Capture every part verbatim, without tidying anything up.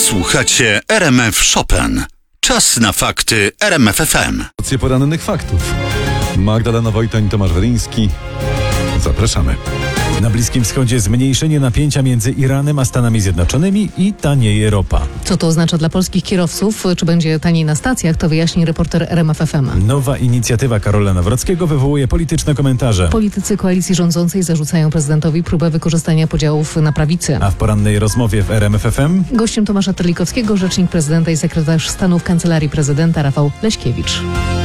Słuchacie R M F Chopin. Czas na fakty R M F F M. Porannych faktów. Magdalena Wojtoń, Tomasz Weryński. Zapraszamy. Na Bliskim Wschodzie zmniejszenie napięcia między Iranem a Stanami Zjednoczonymi i tanieje ropa. Co to oznacza dla polskich kierowców? Czy będzie taniej na stacjach? To wyjaśni reporter R M F F M. Nowa inicjatywa Karola Nawrockiego wywołuje polityczne komentarze. Politycy koalicji rządzącej zarzucają prezydentowi próbę wykorzystania podziałów na prawicy. A w porannej rozmowie w R M F F M Gościem Tomasza Terlikowskiego rzecznik prezydenta i sekretarz stanu w Kancelarii Prezydenta Rafał Leśkiewicz.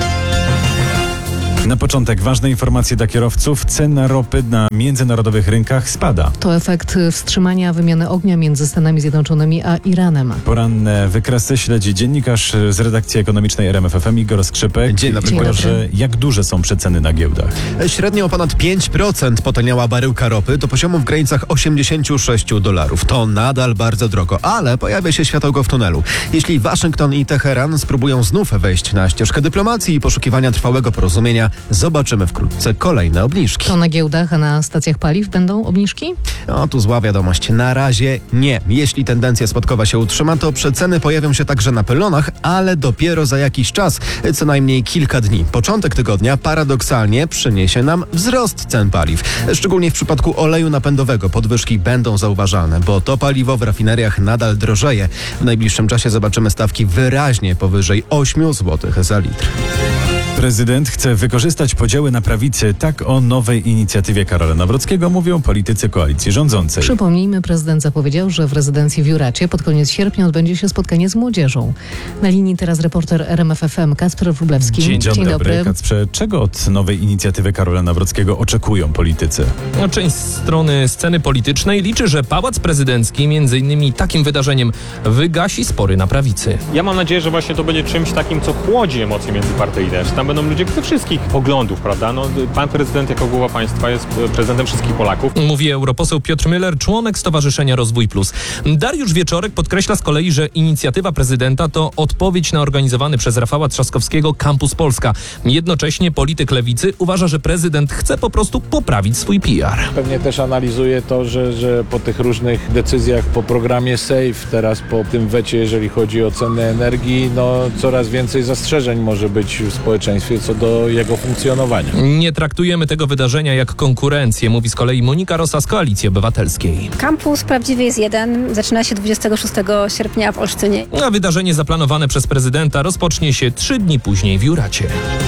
na początek ważne informacje dla kierowców. Cena ropy na międzynarodowych rynkach spada. To efekt wstrzymania wymiany ognia między Stanami Zjednoczonymi a Iranem. Poranne wykresy śledzi dziennikarz z redakcji ekonomicznej R M F F M Igor Skrzypek. Dzień dobry. Dzień dobry. Że jak duże są przeceny na giełdach? Średnio o ponad pięć procent potaniała baryłka ropy do poziomu w granicach osiemdziesiąt sześć dolarów. To nadal bardzo drogo, ale pojawia się światełko w tunelu. Jeśli Waszyngton i Teheran spróbują znów wejść na ścieżkę dyplomacji i poszukiwania trwałego porozumienia, zobaczymy wkrótce kolejne obniżki. To na giełdach, a na stacjach paliw będą obniżki? O, tu zła wiadomość. Na razie nie. Jeśli tendencja spadkowa się utrzyma, to przeceny pojawią się także na pylonach, ale dopiero za jakiś czas, co najmniej kilka dni. Początek tygodnia paradoksalnie przyniesie nam wzrost cen paliw. Szczególnie w przypadku oleju napędowego podwyżki będą zauważalne, bo to paliwo w rafineriach nadal drożeje. W najbliższym czasie zobaczymy stawki wyraźnie powyżej osiem złotych za litr. Prezydent chce wykorzystać podziały na prawicy. Tak o nowej inicjatywie Karola Nawrockiego mówią politycy koalicji rządzącej. Przypomnijmy, prezydent zapowiedział, że w rezydencji w Juracie pod koniec sierpnia odbędzie się spotkanie z młodzieżą. Na linii teraz reporter R M F F M Kacper Wróblewski. Dzień, Dzień dobry. dobry. Kacprze, czego od nowej inicjatywy Karola Nawrockiego oczekują politycy? No, część strony sceny politycznej liczy, że Pałac Prezydencki między innymi takim wydarzeniem wygasi spory na prawicy. Ja mam nadzieję, że właśnie to będzie czymś takim, co chłodzi emocje międzypartyjne. Tam będą ludzie ze wszystkich poglądów, prawda? No, pan prezydent jako głowa państwa jest prezydentem wszystkich Polaków. Mówi europoseł Piotr Müller, członek Stowarzyszenia Rozwój Plus. Dariusz Wieczorek podkreśla z kolei, że inicjatywa prezydenta to odpowiedź na organizowany przez Rafała Trzaskowskiego Campus Polska. Jednocześnie polityk lewicy uważa, że prezydent chce po prostu poprawić swój P R. Pewnie też analizuje to, że, że po tych różnych decyzjach, po programie SAFE, teraz po tym wecie, jeżeli chodzi o ceny energii, no coraz więcej zastrzeżeń może być w społeczeństwie co do jego funkcjonowania. Nie traktujemy tego wydarzenia jak konkurencję, mówi z kolei Monika Rosa z Koalicji Obywatelskiej. Kampus prawdziwy jest jeden, zaczyna się dwudziestego szóstego sierpnia w Olsztynie. A wydarzenie zaplanowane przez prezydenta rozpocznie się trzy dni później w Juracie.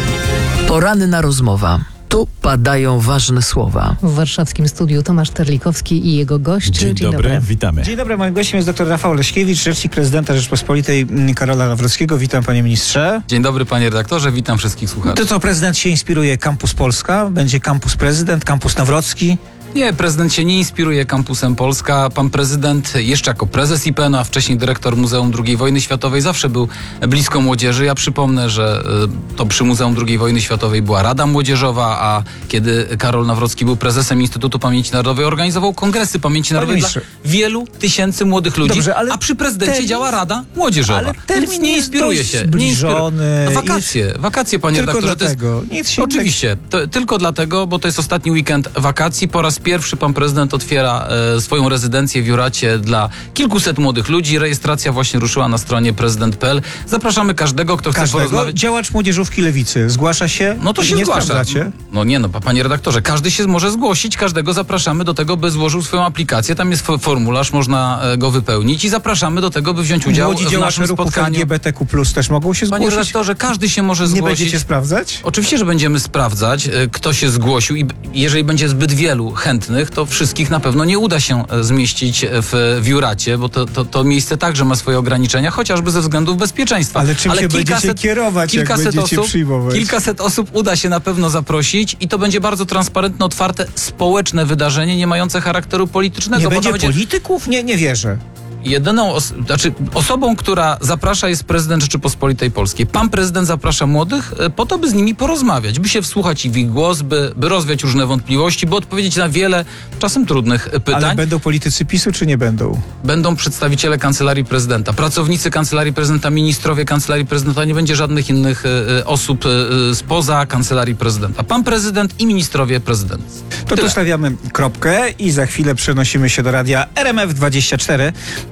Poranna rozmowa. Tu padają ważne słowa. W warszawskim studiu Tomasz Terlikowski i jego gość. Dzień, Dzień dobry. dobry, witamy. Dzień dobry, moim gościem jest dr Rafał Leśkiewicz, rzecznik prezydenta Rzeczpospolitej Karola Nawrockiego. Witam, panie ministrze. Dzień dobry, panie redaktorze, witam wszystkich słuchaczy. To co, prezydent się inspiruje Campus Polska? Będzie Campus Prezydent, Campus Nawrocki? Nie, prezydent się nie inspiruje Kampusem Polska. Pan prezydent jeszcze jako prezes I P N u, a wcześniej dyrektor Muzeum drugiej Wojny Światowej zawsze był blisko młodzieży. Ja przypomnę, że to przy Muzeum drugiej Wojny Światowej była Rada Młodzieżowa, a kiedy Karol Nawrocki był prezesem Instytutu Pamięci Narodowej, organizował kongresy pamięci narodowej dla wielu tysięcy młodych ludzi. Dobrze, ale a przy prezydencie termin, działa Rada Młodzieżowa. Ale termin nie inspiruje się. Zbliżony, nie inspiruje. No, wakacje, jest... wakacje, panie tylko redaktorze. Dlatego. To jest... Oczywiście, to, tylko dlatego, bo to jest ostatni weekend wakacji. Po raz pierwszy pan prezydent otwiera e, swoją rezydencję w Juracie dla kilkuset młodych ludzi. Rejestracja właśnie ruszyła na stronie prezydent kropka p l. Zapraszamy każdego, kto każdego? chce porozmawiać. Działacz młodzieżówki lewicy zgłasza się? No to się nie zgłasza. Sprawdzacie? No nie no, panie redaktorze, każdy się może zgłosić, każdego zapraszamy do tego, by złożył swoją aplikację. Tam jest formularz, można go wypełnić i zapraszamy do tego, by wziąć udział Młodzi w naszym spotkaniu. L G B T Q plus też mogą się zgłosić? Panie redaktorze, każdy się może zgłosić. Nie będziecie sprawdzać? Oczywiście, że będziemy sprawdzać, kto się zgłosił i jeżeli będzie zbyt wielu chętnych, to wszystkich na pewno nie uda się zmieścić w, w Juracie, bo to, to, to miejsce także ma swoje ograniczenia, chociażby ze względów bezpieczeństwa. Ale czym Ale się kilkaset, będziecie kierować, jak będziecie osób, przyjmować? Kilkaset osób uda się na pewno zaprosić i to będzie bardzo transparentne, otwarte, społeczne wydarzenie, nie mające charakteru politycznego. Nie bo będzie, będzie polityków? Nie, nie wierzę. Jedyną, os- znaczy osobą, która zaprasza, jest prezydent Rzeczypospolitej Polskiej. Pan prezydent zaprasza młodych po to, by z nimi porozmawiać, by się wsłuchać w ich głos, by, by rozwiać różne wątpliwości, by odpowiedzieć na wiele, czasem trudnych pytań. Ale będą politycy PiSu, czy nie będą? Będą przedstawiciele Kancelarii Prezydenta, pracownicy Kancelarii Prezydenta, ministrowie Kancelarii Prezydenta, nie będzie żadnych innych y, osób y, spoza Kancelarii Prezydenta. Pan prezydent i ministrowie prezydenccy. To tu stawiamy kropkę i za chwilę przenosimy się do radia R M F dwadzieścia cztery.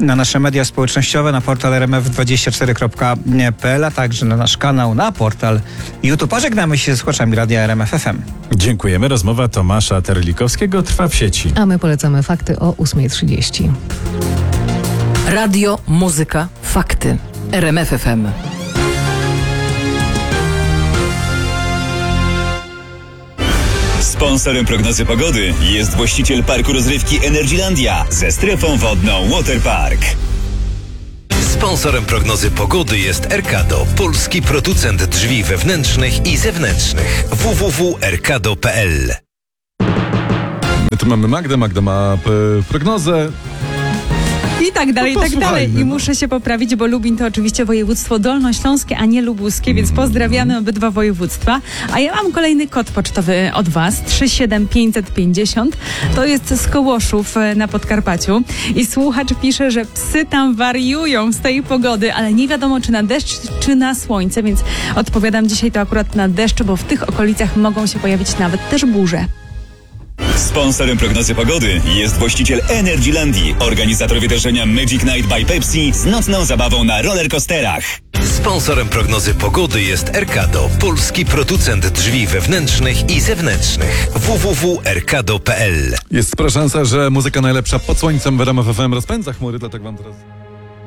na nasze media społecznościowe, na portal r m f dwadzieścia cztery kropka p l, a także na nasz kanał, na portal YouTube. Pożegnamy się z słuchaczami Radia R M F F M. Dziękujemy. Rozmowa Tomasza Terlikowskiego trwa w sieci. A my polecamy fakty o ósma trzydzieści. Radio, muzyka, fakty. R M F F M. Sponsorem prognozy pogody jest właściciel parku rozrywki Energylandia ze strefą wodną Waterpark. Sponsorem prognozy pogody jest Erkado, polski producent drzwi wewnętrznych i zewnętrznych. w w w kropka erkado kropka p l. My tu mamy Magdę, Magda ma p- prognozę. I tak dalej, No i tak dalej. I no. muszę się poprawić, bo Lubin to oczywiście województwo dolnośląskie, a nie lubuskie, więc pozdrawiamy obydwa województwa. A ja mam kolejny kod pocztowy od Was, trzy siedem pięć pięć zero. To jest z Kołoszów na Podkarpaciu. I słuchacz pisze, że psy tam wariują z tej pogody, ale nie wiadomo, czy na deszcz, czy na słońce, więc odpowiadam dzisiaj to akurat na deszcz, bo w tych okolicach mogą się pojawić nawet też burze. Sponsorem prognozy pogody jest właściciel Energylandii, organizator wydarzenia Magic Night by Pepsi z nocną zabawą na rollercoasterach. Sponsorem prognozy pogody jest Erkado, polski producent drzwi wewnętrznych i zewnętrznych. w w w kropka erkado kropka p l. Jest spora szansa, że muzyka najlepsza pod słońcem w R M F F M rozpędza chmury, dlatego wam teraz...